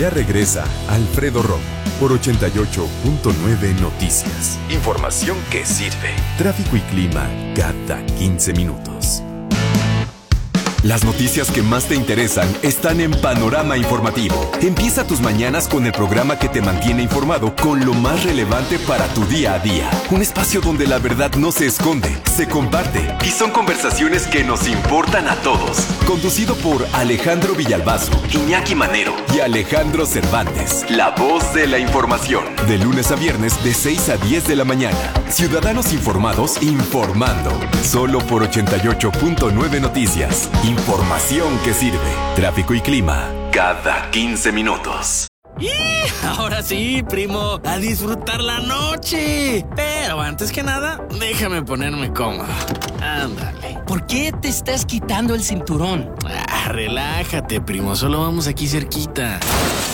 Ya regresa Alfredo Romo por 88.9 Noticias. Información que sirve. Tráfico y clima cada 15 minutos. Las noticias que más te interesan están en Panorama Informativo. Empieza tus mañanas con el programa que te mantiene informado con lo más relevante para tu día a día. Un espacio donde la verdad no se esconde, se comparte y son conversaciones que nos importan a todos. Conducido por Alejandro Villalbazo, Iñaki Manero y Alejandro Cervantes. La voz de la información. De lunes a viernes de 6 a 10 de la mañana. Ciudadanos informados informando. Solo por 88.9 Noticias. Información que sirve. Tráfico y clima cada 15 minutos. ¡Y! Ahora sí, primo, a disfrutar la noche. Pero antes que nada, déjame ponerme cómodo. Ándale. ¿Por qué te estás quitando el cinturón? Relájate, primo, solo vamos aquí cerquita.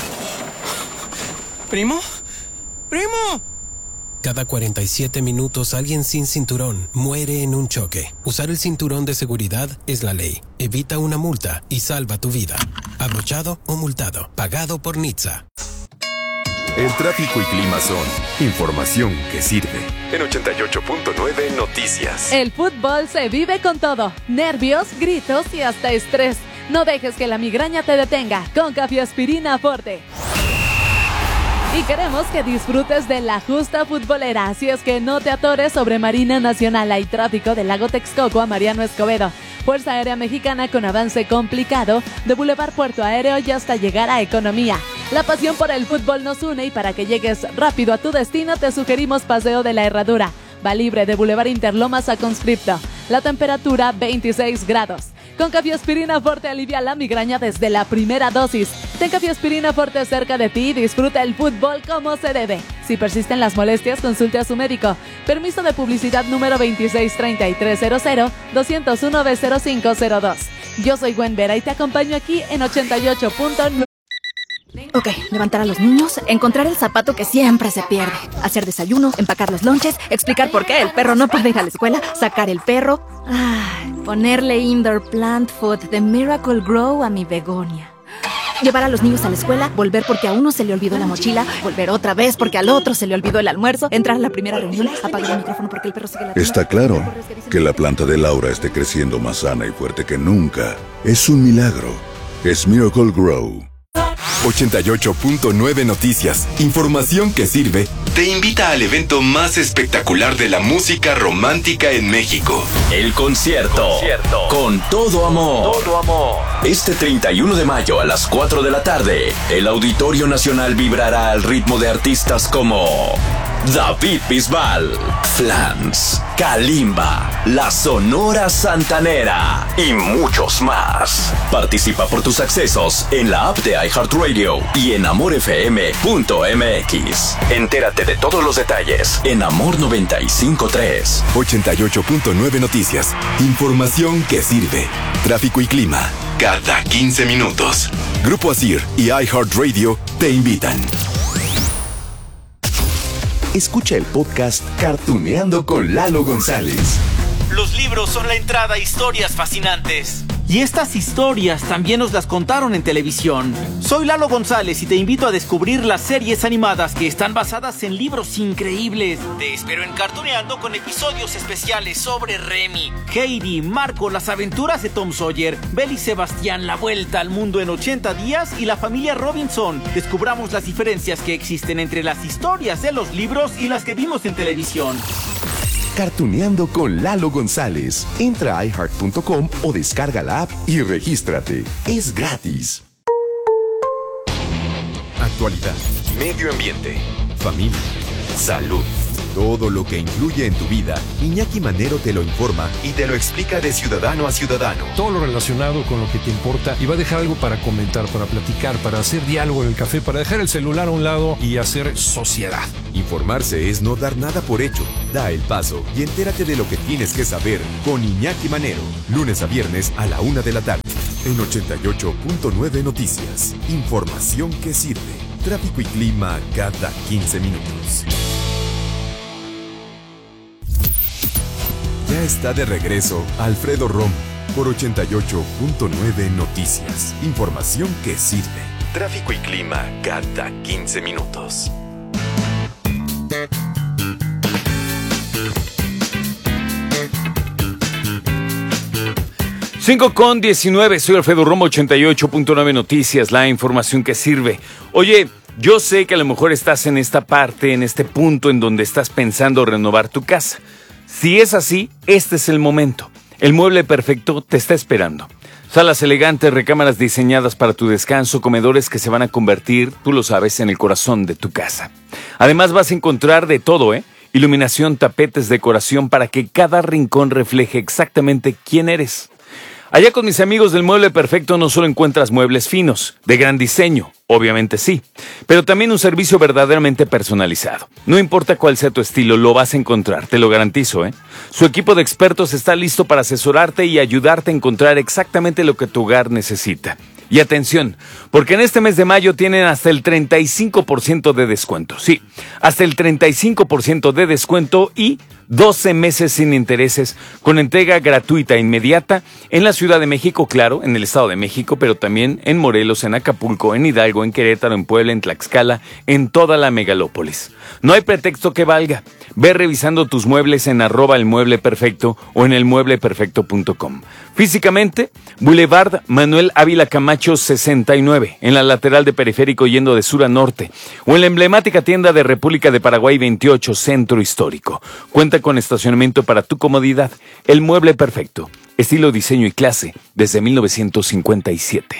¿Primo? ¡Primo! Cada 47 minutos alguien sin cinturón muere en un choque. Usar el cinturón de seguridad es la ley. Evita una multa y salva tu vida. Abrochado o multado. Pagado por NHTSA. El tráfico y clima son información que sirve. En 88.9 Noticias. El fútbol se vive con todo. Nervios, gritos y hasta estrés. No dejes que la migraña te detenga con Cafeaspirina Forte. Y queremos que disfrutes de la justa futbolera, así es que no te atores sobre Marina Nacional. Hay tráfico del lago Texcoco a Mariano Escobedo. Fuerza Aérea Mexicana con avance complicado de Boulevard Puerto Aéreo y hasta llegar a Economía. La pasión por el fútbol nos une y para que llegues rápido a tu destino te sugerimos Paseo de la Herradura. Va libre de Boulevard Interlomas a Conscripto. La temperatura 26 grados. Con Cafeaspirina Forte alivia la migraña desde la primera dosis. Ten Cafeaspirina Forte cerca de ti y disfruta el fútbol como se debe. Si persisten las molestias, consulte a su médico. Permiso de publicidad número 263300-201-B0502. Yo soy Gwen Vera y te acompaño aquí en 88.9. Ok, levantar a los niños, encontrar el zapato que siempre se pierde, hacer desayuno, empacar los lonches, explicar por qué el perro no puede ir a la escuela, sacar el perro, ponerle indoor plant food de Miracle Grow a mi begonia. Llevar a los niños a la escuela, volver porque a uno se le olvidó la mochila, volver otra vez porque al otro se le olvidó el almuerzo, entrar a la primera reunión, apagar el micrófono porque el perro sigue latiendo. Está claro que la planta de Laura esté creciendo más sana y fuerte que nunca. Es un milagro. Es Miracle Grow. 88.9 Noticias. Información que sirve. Te invita al evento más espectacular de la música romántica en México. El concierto. Con todo amor. Este 31 de mayo a las 4 de la tarde, el Auditorio Nacional vibrará al ritmo de artistas como David Bisbal, Flans, Kalimba, La Sonora Santanera y muchos más. Participa por tus accesos en la app de iHeartRadio y en amorfm.mx. Entérate de todos los detalles en Amor 95.3. 88.9 Noticias. Información que sirve. Tráfico y clima cada 15 minutos. Grupo Asir y iHeartRadio te invitan. Escucha el podcast Cartuneando con Lalo González. Los libros son la entrada a historias fascinantes. Y estas historias también nos las contaron en televisión. Soy Lalo González y te invito a descubrir las series animadas que están basadas en libros increíbles. Te espero en Cartuneando con episodios especiales sobre Remy, Heidi, Marco, las aventuras de Tom Sawyer, Belle y Sebastián, la vuelta al mundo en 80 días y la familia Robinson. Descubramos las diferencias que existen entre las historias de los libros y las que vimos en televisión. Cartuneando con Lalo González. Entra a iHeart.com o descarga la app y regístrate. Es gratis. Actualidad, medio ambiente, familia, salud. Todo lo que influye en tu vida, Iñaki Manero te lo informa y te lo explica de ciudadano a ciudadano. Todo lo relacionado con lo que te importa y va a dejar algo para comentar, para platicar, para hacer diálogo en el café, para dejar el celular a un lado y hacer sociedad. Informarse es no dar nada por hecho. Da el paso y entérate de lo que tienes que saber con Iñaki Manero. Lunes a viernes a la 1 de la tarde. En 88.9 Noticias. Información que sirve. Tráfico y clima cada 15 minutos. Ya está de regreso Alfredo Romo por 88.9 Noticias. Información que sirve. Tráfico y clima cada 15 minutos. Cinco con 19, soy Alfredo Romo, 88.9 Noticias, la información que sirve. Oye, yo sé que a lo mejor estás en esta parte, en este punto en donde estás pensando renovar tu casa. Si es así, este es el momento. El mueble perfecto te está esperando. Salas elegantes, recámaras diseñadas para tu descanso, comedores que se van a convertir, tú lo sabes, en el corazón de tu casa. Además vas a encontrar de todo, iluminación, tapetes, decoración, para que cada rincón refleje exactamente quién eres. Allá con mis amigos del Mueble Perfecto no solo encuentras muebles finos, de gran diseño, obviamente sí, pero también un servicio verdaderamente personalizado. No importa cuál sea tu estilo, lo vas a encontrar, te lo garantizo, Su equipo de expertos está listo para asesorarte y ayudarte a encontrar exactamente lo que tu hogar necesita. Y atención, porque en este mes de mayo tienen hasta el 35% de descuento. Sí, hasta el 35% de descuento y 12 meses sin intereses, con entrega gratuita e inmediata en la Ciudad de México, claro, en el Estado de México, pero también en Morelos, en Acapulco, en Hidalgo, en Querétaro, en Puebla, en Tlaxcala, en toda la megalópolis. No hay pretexto que valga. Ve revisando tus muebles en @elmuebleperfecto o en elmuebleperfecto.com. Físicamente, Boulevard Manuel Ávila Camacho 69, en la lateral de Periférico yendo de sur a norte, o en la emblemática tienda de República de Paraguay 28, Centro Histórico. Cuenta con estacionamiento para tu comodidad. El Mueble Perfecto, estilo, diseño y clase desde 1957.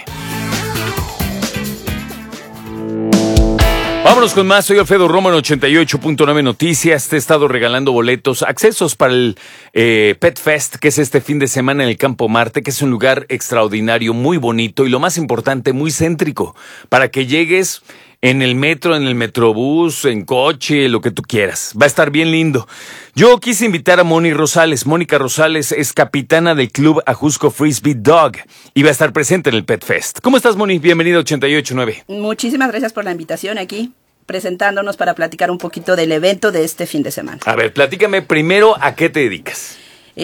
Vámonos con más, soy Alfredo Romo en 88.9 Noticias. Te he estado regalando boletos, accesos para el Pet Fest, que es este fin de semana en el Campo Marte, que es un lugar extraordinario, muy bonito y lo más importante, muy céntrico, para que llegues en el metro, en el metrobús, en coche, lo que tú quieras. Va a estar bien lindo. Yo quise invitar a Mónica Rosales. Mónica Rosales es capitana del Club Ajusco Frisbee Dog y va a estar presente en el Pet Fest. ¿Cómo estás, Moni? Bienvenida a 88.9. Muchísimas gracias por la invitación aquí, presentándonos para platicar un poquito del evento de este fin de semana. A ver, platícame primero a qué te dedicas.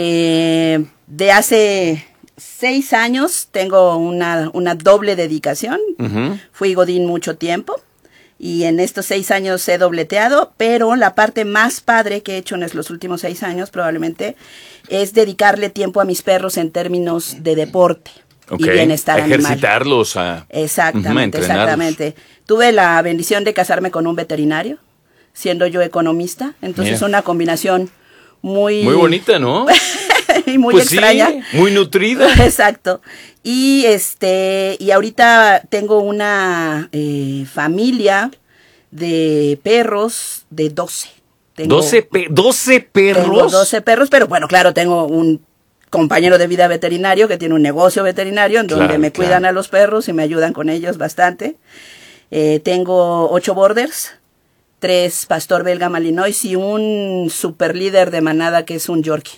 De hace 6 años tengo una doble dedicación. Uh-huh. Fui godín mucho tiempo y en estos 6 años he dobleteado, pero la parte más padre que he hecho en los últimos 6 años probablemente es dedicarle tiempo a mis perros en términos de deporte. Okay. Y bienestar animal. Ejercitarlos Exactamente, exactamente. Tuve la bendición de casarme con un veterinario, siendo yo economista, entonces una combinación muy bonita, ¿no? Y muy extraña. Sí, muy nutrida. Exacto. Y ahorita tengo una familia de perros de 12. ¿12 perros? Tengo 12 perros, pero bueno, claro, tengo un compañero de vida veterinario que tiene un negocio veterinario en donde me cuidan a los perros y me ayudan con ellos bastante. Tengo 8 borders, 3 pastor belga malinois y un super líder de manada que es un yorkie.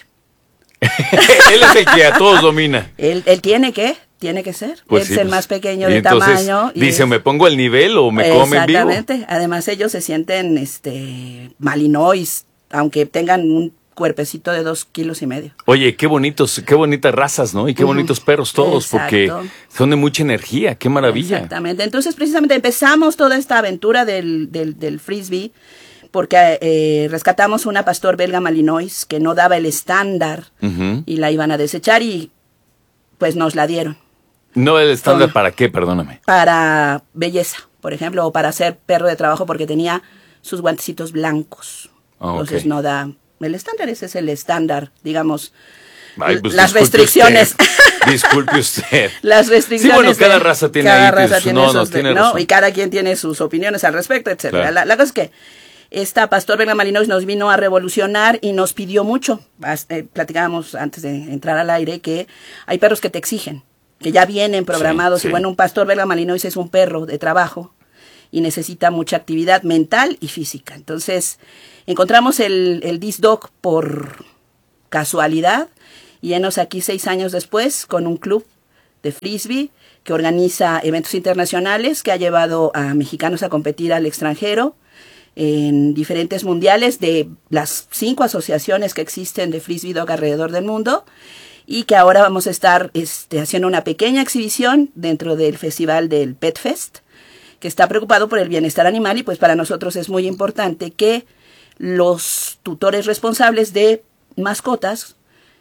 Él es el que a todos domina. Él tiene que ser. Pues es el más pequeño de entonces, tamaño. Dice, ¿me pongo al nivel o me comen vivo? Exactamente. Además ellos se sienten malinois, aunque tengan un cuerpecito de 2,5 kilos. Oye, qué bonitas razas, ¿no? Y qué bonitos perros todos, porque son de mucha energía, qué maravilla. Exactamente. Entonces, precisamente empezamos toda esta aventura del frisbee, porque rescatamos una pastor belga malinois que no daba el estándar y la iban a desechar y pues nos la dieron. ¿No el estándar para qué? Perdóname. Para belleza, por ejemplo, o para ser perro de trabajo porque tenía sus guantecitos blancos. Entonces no da... El estándar, ese es el estándar, digamos. Ay, pues las restricciones. Disculpe usted. Las restricciones. Sí, bueno, cada raza tiene tiene razón. Y cada quien tiene sus opiniones al respecto, etcétera. Claro. La cosa es que esta pastor belga malinois nos vino a revolucionar y nos pidió mucho. Platicábamos antes de entrar al aire que hay perros que te exigen, que ya vienen programados. Y bueno, un pastor belga malinois es un perro de trabajo y necesita mucha actividad mental y física. Entonces, encontramos el Disc Dog por casualidad y enos aquí 6 años después con un club de frisbee que organiza eventos internacionales, que ha llevado a mexicanos a competir al extranjero en diferentes mundiales de las 5 asociaciones que existen de frisbee dog alrededor del mundo, y que ahora vamos a estar haciendo una pequeña exhibición dentro del festival del Pet Fest, que está preocupado por el bienestar animal y pues para nosotros es muy importante que los tutores responsables de mascotas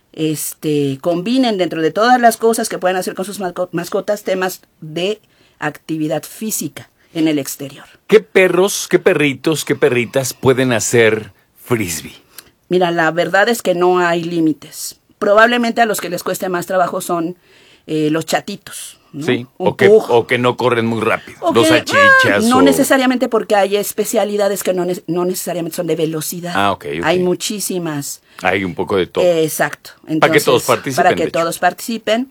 combinen dentro de todas las cosas que pueden hacer con sus mascotas temas de actividad física en el exterior. ¿Qué perros, qué perritos, qué perritas pueden hacer frisbee? Mira, la verdad es que no hay límites. Probablemente a los que les cueste más trabajo son los chatitos, ¿no? Sí, o que no corren muy rápido, los salchichas. No necesariamente, porque hay especialidades que no necesariamente son de velocidad. Okay. Hay muchísimas. Hay un poco de todo. Exacto. Entonces, para que todos participen. Para que todos participen.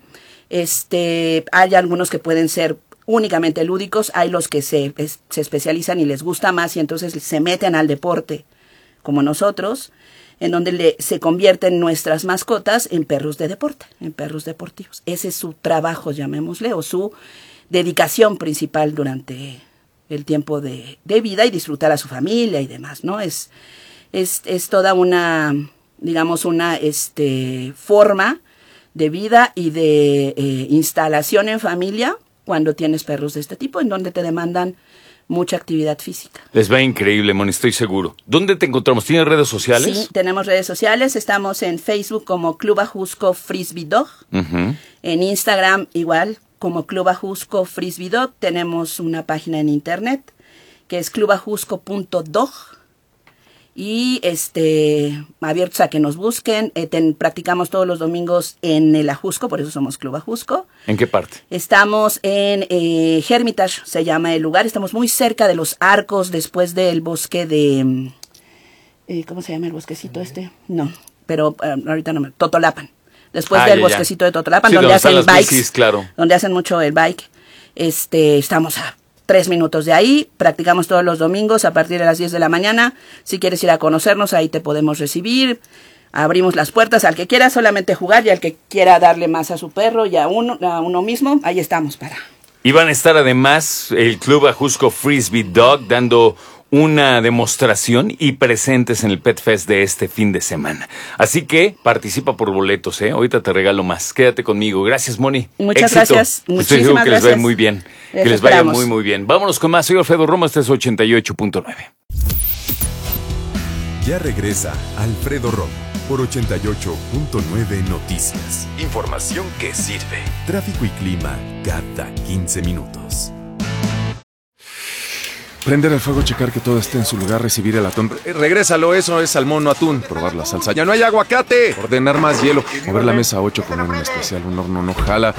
Hay algunos que pueden ser únicamente lúdicos, hay los que se especializan y les gusta más y entonces se meten al deporte, como nosotros, en donde se convierten nuestras mascotas en perros de deporte, en perros deportivos. Ese es su trabajo, llamémosle, o su dedicación principal durante el tiempo de vida y disfrutar a su familia y demás, ¿no? Es toda una, digamos, una forma de vida y de instalación en familia cuando tienes perros de este tipo, en donde te demandan mucha actividad física. Les va increíble, Moni, estoy seguro. ¿Dónde te encontramos? ¿Tienes redes sociales? Sí, tenemos redes sociales. Estamos en Facebook como Club Ajusco Frisbee Dog. En Instagram igual como Club Ajusco Frisbee Dog. Tenemos una página en internet que es clubajusco.dog. Y abiertos a que nos busquen. Practicamos todos los domingos en el Ajusco, por eso somos Club Ajusco. ¿En qué parte? Estamos en Hermitage, se llama el lugar. Estamos muy cerca de los Arcos, después del bosque de... ¿cómo se llama el bosquecito este? No, pero ahorita no me... Totolapan. Después del bosquecito de Totolapan, sí, donde hacen bikes. Bicis, claro. Donde hacen mucho el bike. Estamos a 3 minutos de ahí, practicamos todos los domingos a partir de las 10 de la mañana. Si quieres ir a conocernos, ahí te podemos recibir. Abrimos las puertas al que quiera solamente jugar y al que quiera darle más a su perro y a uno mismo, ahí estamos para. Y van a estar además el Club Ajusco Frisbee Dog dando una demostración y presentes en el Pet Fest de este fin de semana. Así que participa por boletos, ¿eh? Ahorita te regalo más. Quédate conmigo. Gracias, Moni. Muchas Éxito. gracias. Estoy seguro que les vaya muy bien. Que les vaya muy, muy bien. Vámonos con más. Soy Alfredo Romo. Este es 88.9. Ya regresa Alfredo Romo por 88.9 Noticias. Información que sirve. Tráfico y clima cada 15 minutos. Prender el fuego, checar que todo esté en su lugar, recibir el atún. Regrésalo, eso es salmón, no atún. Probar la salsa. ¡Ya no hay aguacate! Ordenar más hielo. Mover la mesa 8, poner un especial, un horno no jala.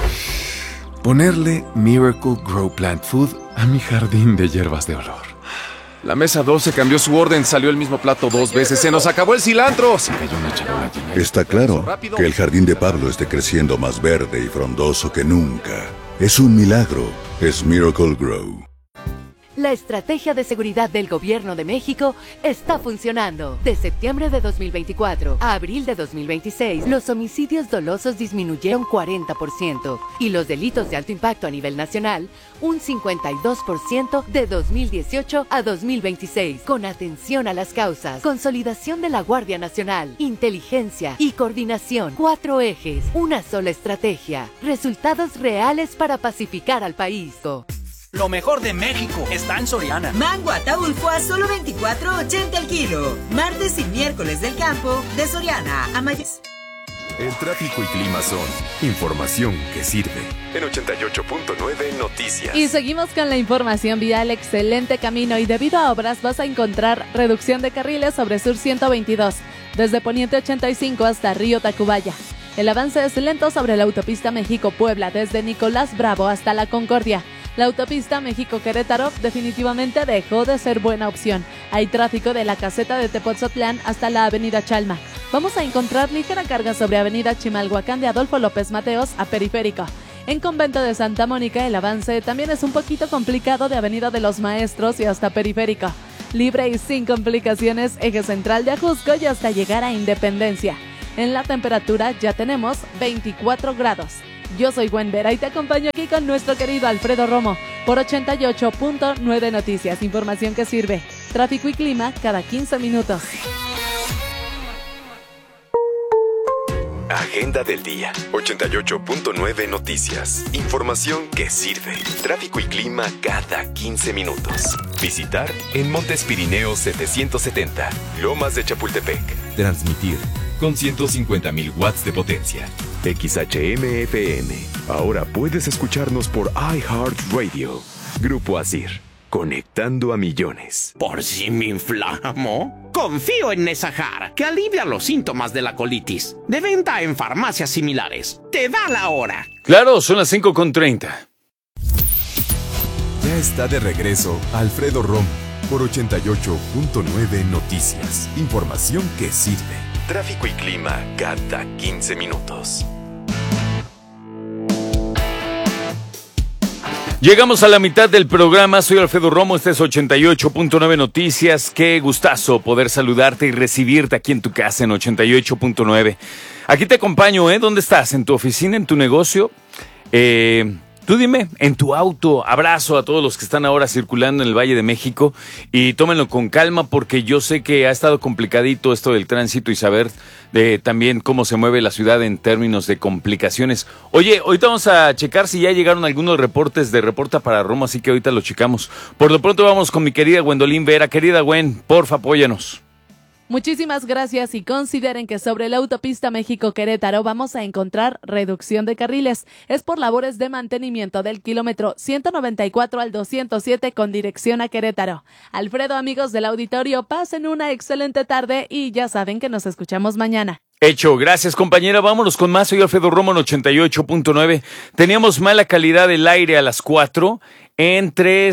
Ponerle Miracle Grow Plant Food a mi jardín de hierbas de olor. La mesa 12 cambió su orden, salió el mismo plato 2 veces. ¡Se nos acabó el cilantro! Se cayó una charola llena. Está claro que el jardín de Pablo esté creciendo más verde y frondoso que nunca. Es un milagro. Es Miracle Grow. La estrategia de seguridad del Gobierno de México está funcionando. De septiembre de 2024 a abril de 2026, los homicidios dolosos disminuyeron 40% y los delitos de alto impacto a nivel nacional un 52% de 2018 a 2026. Con atención a las causas, consolidación de la Guardia Nacional, inteligencia y coordinación. 4 ejes, una sola estrategia. Resultados reales para pacificar al país. Lo mejor de México está en Soriana. Mango Ataulfo a solo $24.80 el kilo. Martes y miércoles del campo de Soriana a Mayes. El tráfico y clima son información que sirve. En 88.9 Noticias. Y seguimos con la información vial. Excelente camino y debido a obras vas a encontrar reducción de carriles sobre Sur 122, desde Poniente 85 hasta Río Tacubaya. El avance es lento sobre la autopista México-Puebla, desde Nicolás Bravo hasta La Concordia. La autopista México-Querétaro definitivamente dejó de ser buena opción. Hay tráfico de la caseta de Tepoztlán hasta la avenida Chalma. Vamos a encontrar ligera carga sobre avenida Chimalhuacán de Adolfo López Mateos a Periférico. En Convento de Santa Mónica el avance también es un poquito complicado de avenida de los Maestros y hasta Periférico. Libre y sin complicaciones, eje central de Ajusco y hasta llegar a Independencia. En la temperatura ya tenemos 24 grados. Yo soy Gwen Vera y te acompaño aquí con nuestro querido Alfredo Romo por 88.9 Noticias. Información que sirve. Tráfico y clima cada 15 minutos. Agenda del día. 88.9 Noticias. Información que sirve. Tráfico y clima cada 15 minutos. Visitar en Montes Pirineos 770, Lomas de Chapultepec. Transmitir con 150.000 watts de potencia. XHM-FM. Ahora puedes escucharnos por iHeartRadio. Grupo Asir. Conectando a millones. ¿Por si me inflamo? Confío en Nesahar, que alivia los síntomas de la colitis. De venta en farmacias similares. Te da la hora. Claro, son las 5:30. Ya está de regreso Alfredo Romo por 88.9 Noticias. Información que sirve. Tráfico y clima cada 15 minutos. Llegamos a la mitad del programa. Soy Alfredo Romo, este es 88.9 Noticias. Qué gustazo poder saludarte y recibirte aquí en tu casa en 88.9. Aquí te acompaño, ¿eh? ¿Dónde estás? ¿En tu oficina? ¿En tu negocio? Tú dime, en tu auto. Abrazo a todos los que están ahora circulando en el Valle de México y tómenlo con calma porque yo sé que ha estado complicadito esto del tránsito y saber también cómo se mueve la ciudad en términos de complicaciones. Oye, ahorita vamos a checar si ya llegaron algunos reportes de Reporta para Roma, así que ahorita lo checamos. Por lo pronto vamos con mi querida Gwendolyn Vera. Querida Gwen, porfa, apóyanos. Muchísimas gracias y consideren que sobre la autopista México-Querétaro vamos a encontrar reducción de carriles. Es por labores de mantenimiento del kilómetro 194 al 207 con dirección a Querétaro. Alfredo, amigos del auditorio, pasen una excelente tarde y ya saben que nos escuchamos mañana. Hecho, gracias compañera, vámonos con más. Soy Alfredo Romo en 88.9. Teníamos mala calidad del aire a las 4 entre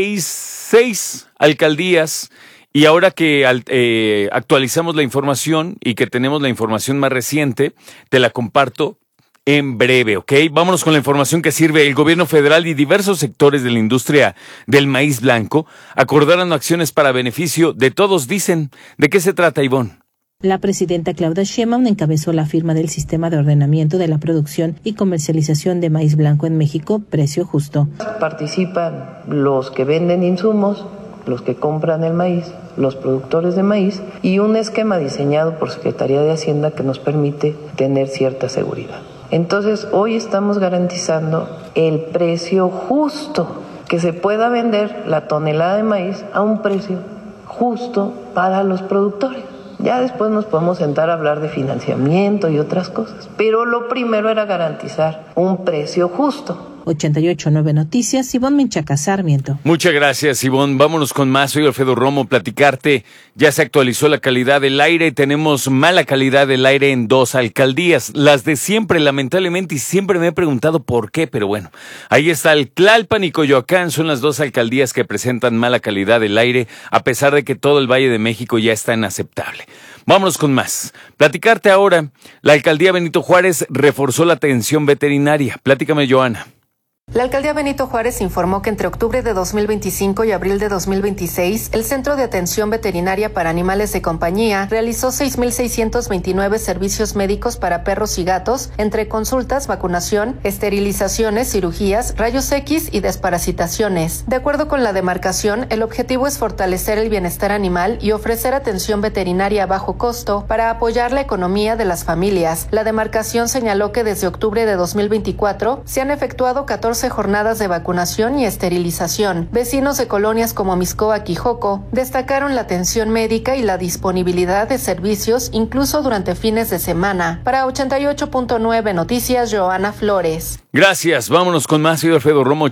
seis alcaldías. Y ahora que actualizamos la información y que tenemos la información más reciente, te la comparto en breve, ¿ok? Vámonos con la información que sirve. El gobierno federal y diversos sectores de la industria del maíz blanco acordaron acciones para beneficio de todos, dicen. ¿De qué se trata, Ivonne? La presidenta Claudia Sheinbaum encabezó la firma del Sistema de Ordenamiento de la Producción y Comercialización de Maíz Blanco en México, Precio Justo. Participan los que venden insumos, los que compran el maíz, los productores de maíz y un esquema diseñado por Secretaría de Hacienda que nos permite tener cierta seguridad. Entonces, hoy estamos garantizando el precio justo, que se pueda vender la tonelada de maíz a un precio justo para los productores. Ya después nos podemos sentar a hablar de financiamiento y otras cosas, pero lo primero era garantizar un precio justo. 88.9 Noticias, Ivonne Menchaca Sarmiento. Muchas gracias, Ivonne. Vámonos con más. Soy Alfredo Romo. Platicarte, ya se actualizó la calidad del aire. Tenemos mala calidad del aire en 2 alcaldías. Las de siempre, lamentablemente, y siempre me he preguntado por qué, pero bueno. Ahí está el Tlalpan y Coyoacán. Son las 2 alcaldías que presentan mala calidad del aire, a pesar de que todo el Valle de México ya está inaceptable. Vámonos con más. Platicarte ahora, la alcaldía Benito Juárez reforzó la atención veterinaria. Platícame, Joana. La alcaldía Benito Juárez informó que entre octubre de 2025 y abril de 2026, el Centro de Atención Veterinaria para Animales de Compañía realizó 6.629 servicios médicos para perros y gatos, entre consultas, vacunación, esterilizaciones, cirugías, rayos X y desparasitaciones. De acuerdo con la demarcación, el objetivo es fortalecer el bienestar animal y ofrecer atención veterinaria a bajo costo para apoyar la economía de las familias. La demarcación señaló que desde octubre de 2024 se han efectuado 14 jornadas de vacunación y esterilización. Vecinos de colonias como Mixcoac y Joco destacaron la atención médica y la disponibilidad de servicios incluso durante fines de semana. Para 88.9 Noticias, Joana Flores. Gracias, vámonos con más. Soy Alfredo Romo,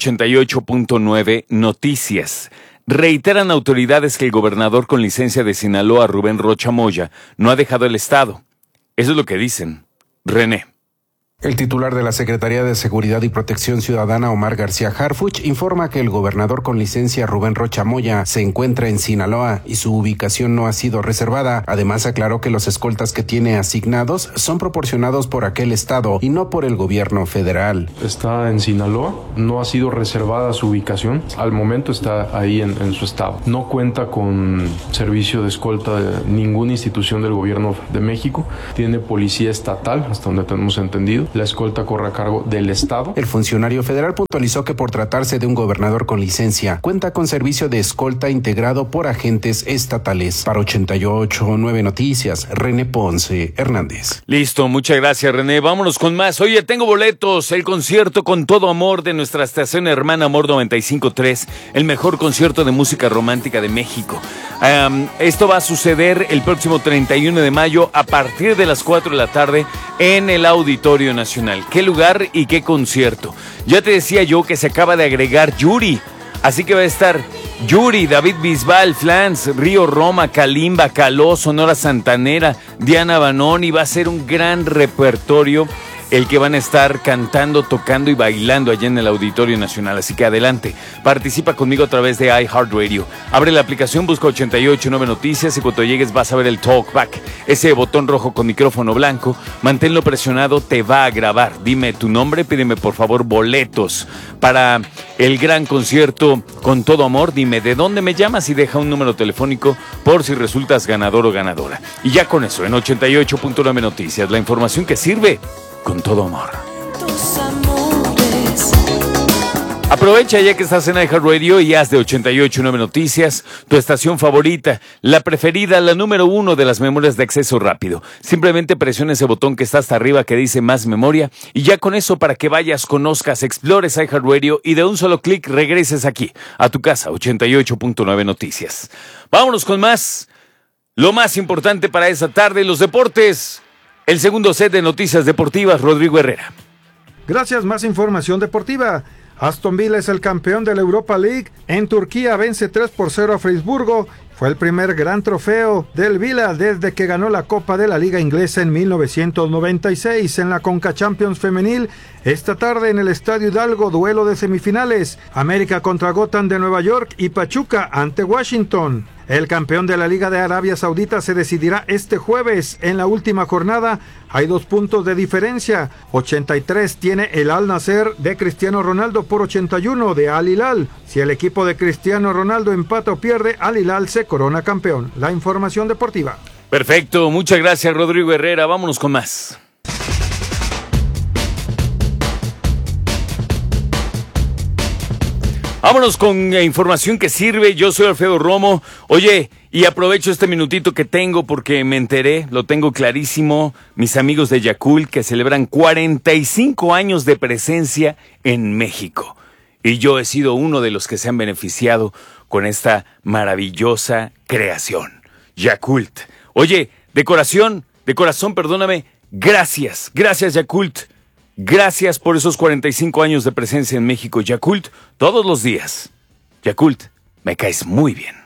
88.9 Noticias. Reiteran autoridades que el gobernador con licencia de Sinaloa, Rubén Rocha Moya, no ha dejado el estado. Eso es lo que dicen. René. El titular de la Secretaría de Seguridad y Protección Ciudadana, Omar García Harfuch, informa que el gobernador con licencia Rubén Rocha Moya se encuentra en Sinaloa y su ubicación no ha sido reservada. Además, aclaró que los escoltas que tiene asignados son proporcionados por aquel estado y no por el gobierno federal. Está en Sinaloa, no ha sido reservada su ubicación. Al momento está ahí en su estado. No cuenta con servicio de escolta de ninguna institución del gobierno de México. Tiene policía estatal, hasta donde tenemos entendido. la escolta corre a cargo del Estado. El funcionario federal puntualizó que por tratarse de un gobernador con licencia, cuenta con servicio de escolta integrado por agentes estatales. Para 88.9 Noticias, René Ponce Hernández. Listo, muchas gracias, René. Vámonos con más. Oye, tengo boletos. El concierto Con Todo Amor de nuestra estación hermana Amor 95.3, el mejor concierto de música romántica de México. Esto va a suceder el próximo 31 de mayo a partir de las 4 de la tarde en el Auditorio Nacional. ¿Qué lugar y qué concierto? Ya te decía yo que se acaba de agregar Yuri. Así que va a estar Yuri, David Bisbal, Flans, Río Roma, Kalimba, Caló, Sonora Santanera, Diana Banoni. Va a ser un gran repertorio el que van a estar cantando, tocando y bailando allá en el Auditorio Nacional. Así que adelante, participa conmigo a través de iHeartRadio. Abre la aplicación, busca 88.9 Noticias y cuando llegues vas a ver el Talkback. Ese botón rojo con micrófono blanco, manténlo presionado, te va a grabar. Dime tu nombre, pídeme por favor boletos para el gran concierto Con Todo Amor. Dime de dónde me llamas y deja un número telefónico por si resultas ganador o ganadora. Y ya con eso, en 88.9 Noticias, la información que sirve con todo amor. Aprovecha ya que estás en iHeartRadio y haz de 88.9 Noticias tu estación favorita, la preferida, la número 1 de las memorias de acceso rápido. Simplemente presiona ese botón que está hasta arriba que dice más memoria y ya con eso para que vayas, conozcas, explores iHeartRadio y de un solo clic regreses aquí, a tu casa, 88.9 Noticias. Vámonos con más. Lo más importante para esta tarde, los deportes. El segundo set de noticias deportivas, Rodrigo Herrera. Gracias, más información deportiva. Aston Villa es el campeón de la Europa League. En Turquía vence 3-0 a Freiburgo. Fue el primer gran trofeo del Villa desde que ganó la Copa de la Liga Inglesa en 1996 en la Conca Champions Femenil. Esta tarde en el Estadio Hidalgo, duelo de semifinales. América contra Gotham de Nueva York y Pachuca ante Washington. El campeón de la Liga de Arabia Saudita se decidirá este jueves. En la última jornada hay 2 puntos de diferencia. 83 tiene el Al Nassr de Cristiano Ronaldo por 81 de Al Hilal. Si el equipo de Cristiano Ronaldo empata o pierde, Al Hilal se corona campeón. La información deportiva. Perfecto, muchas gracias Rodrigo Herrera. Vámonos con más. Vámonos con información que sirve. Yo soy Alfredo Romo. Oye, y aprovecho este minutito que tengo porque me enteré, lo tengo clarísimo, mis amigos de Yakult que celebran 45 años de presencia en México. Y yo he sido uno de los que se han beneficiado con esta maravillosa creación. Yakult. Oye, de corazón, perdóname, gracias Yakult. Gracias por esos 45 años de presencia en México. Yakult, todos los días. Yakult, me caes muy bien.